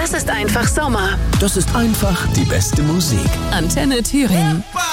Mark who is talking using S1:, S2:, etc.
S1: Das ist einfach Sommer.
S2: Das ist einfach die beste Musik.
S3: Antenne Thüringen.